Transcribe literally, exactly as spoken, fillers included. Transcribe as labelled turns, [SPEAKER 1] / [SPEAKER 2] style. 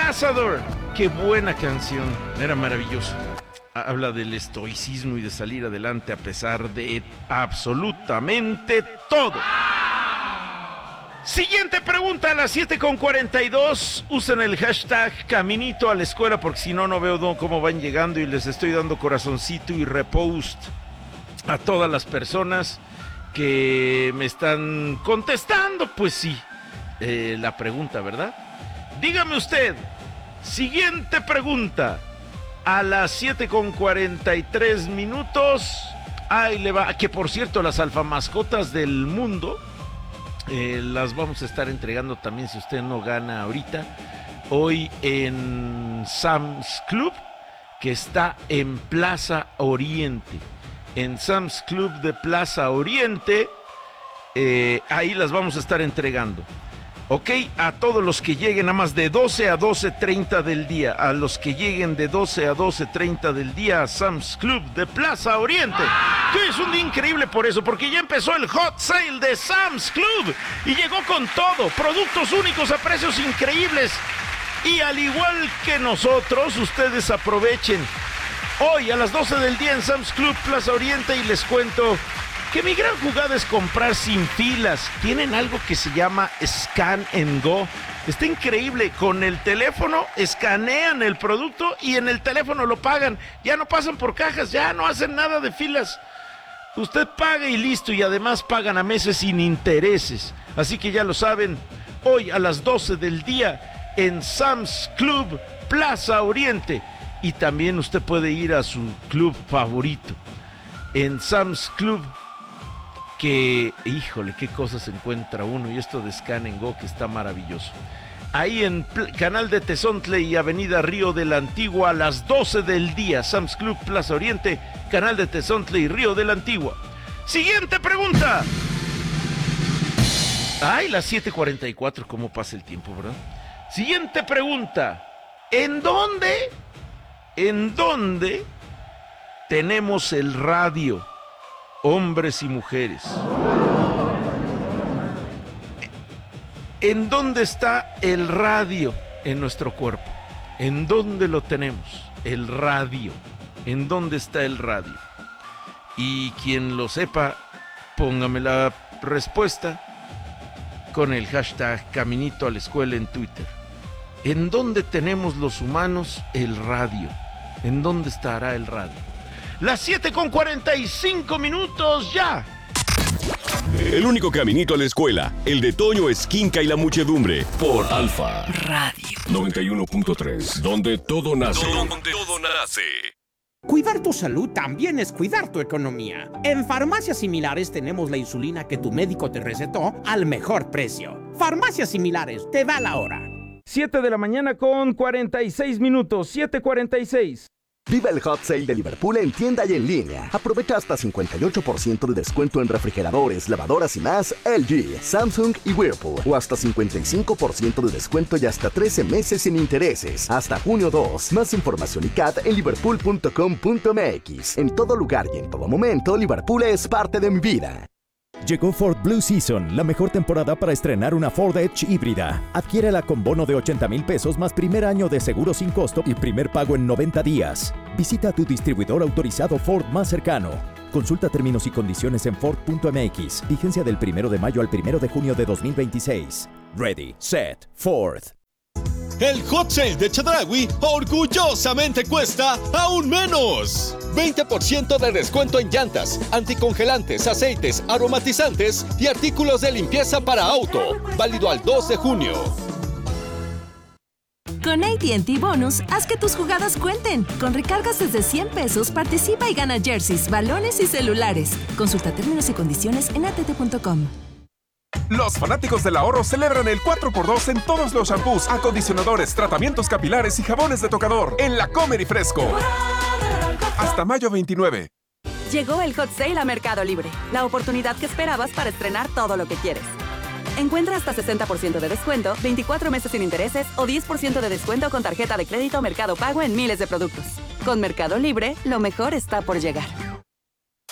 [SPEAKER 1] Ambassador. Qué buena canción, era maravilloso. Habla del estoicismo y de salir adelante a pesar de absolutamente todo. Siguiente pregunta a las siete con cuarenta y dos. Usen el hashtag Caminito a la Escuela porque si no, no veo cómo van llegando y les estoy dando corazoncito y repost a todas las personas que me están contestando. Pues sí, eh, la pregunta, ¿verdad? Dígame usted, siguiente pregunta a las siete con cuarenta y tres minutos. Ahí le va, que por cierto, las alfamascotas del mundo Eh, las vamos a estar entregando también si usted no gana ahorita, hoy en Sam's Club, que está en Plaza Oriente. En Sam's Club de Plaza Oriente, eh, ahí las vamos a estar entregando. Ok, a todos los que lleguen a más de doce a doce treinta del día, a los que lleguen de doce a doce treinta del día a Sam's Club de Plaza Oriente, que es un día increíble por eso, porque ya empezó el hot sale de Sam's Club y llegó con todo, productos únicos a precios increíbles y al igual que nosotros, ustedes aprovechen hoy a las doce del día en Sam's Club Plaza Oriente y les cuento que mi gran jugada es comprar sin filas. Tienen algo que se llama Scan and Go. Está increíble. Con el teléfono escanean el producto y en el teléfono lo pagan. Ya no pasan por cajas, ya no hacen nada de filas. Usted paga y listo, y además pagan a meses sin intereses. Así que ya lo saben, hoy a las doce del día en Sam's Club Plaza Oriente. Y también usted puede ir a su club favorito. En Sam's Club, que, híjole, qué cosas encuentra uno, y esto de Scan and Go que está maravilloso. Ahí en Pl- Canal de Tezontle y Avenida Río de la Antigua a las doce del día, Sam's Club Plaza Oriente, Canal de Tezontle y Río de la Antigua. Siguiente pregunta. Ay, las siete cuarenta y cuatro, cómo pasa el tiempo, ¿verdad? Siguiente pregunta. ¿En dónde, en dónde tenemos el radio? Hombres y mujeres. ¿En dónde está el radio en nuestro cuerpo? ¿En dónde lo tenemos? El radio. ¿En dónde está el radio? Y quien lo sepa, póngame la respuesta con el hashtag Caminito a la Escuela en Twitter. ¿En dónde tenemos los humanos el radio? ¿En dónde estará el radio? Las siete con cuarenta y cinco minutos ya.
[SPEAKER 2] El único caminito a la escuela, el de Toño Esquinca y la muchedumbre, por Alfa Radio noventa y uno punto tres, donde todo nace. Donde todo nace.
[SPEAKER 3] Cuidar tu salud también es cuidar tu economía. En Farmacias Similares tenemos la insulina que tu médico te recetó al mejor precio. Farmacias Similares, te da la hora.
[SPEAKER 1] siete de la mañana con cuarenta y seis minutos, siete cuarenta y seis.
[SPEAKER 4] Viva el hot sale de Liverpool en tienda y en línea. Aprovecha hasta cincuenta y ocho por ciento de descuento en refrigeradores, lavadoras y más L G, Samsung y Whirlpool. O hasta cincuenta y cinco por ciento de descuento y hasta trece meses sin intereses. Hasta junio dos. Más información y C A T en liverpool punto com punto m x. En todo lugar y en todo momento, Liverpool es parte de mi vida.
[SPEAKER 5] Llegó Ford Blue Season, la mejor temporada para estrenar una Ford Edge híbrida. Adquiérela con bono de ochenta mil pesos más primer año de seguro sin costo y primer pago en noventa días. Visita tu distribuidor autorizado Ford más cercano. Consulta términos y condiciones en Ford punto m x. Vigencia del primero de mayo al primero de junio de dos mil veintiséis. Ready, set, Ford.
[SPEAKER 6] El Hot Sale de Chedraui orgullosamente cuesta aún menos. veinte por ciento de descuento en llantas, anticongelantes, aceites, aromatizantes y artículos de limpieza para auto. Válido al dos de junio.
[SPEAKER 7] Con A T and T Bonus, haz que tus jugadas cuenten. Con recargas desde cien pesos, participa y gana jerseys, balones y celulares. Consulta términos y condiciones en a t t punto com.
[SPEAKER 8] Los fanáticos del ahorro celebran el cuatro por dos en todos los shampoos, acondicionadores, tratamientos capilares y jabones de tocador en La Comer y Fresco. Hasta mayo veintinueve.
[SPEAKER 9] Llegó el Hot Sale a Mercado Libre, la oportunidad que esperabas para estrenar todo lo que quieres. Encuentra hasta sesenta por ciento de descuento, veinticuatro meses sin intereses o diez por ciento de descuento con tarjeta de crédito Mercado Pago en miles de productos. Con Mercado Libre, lo mejor está por llegar.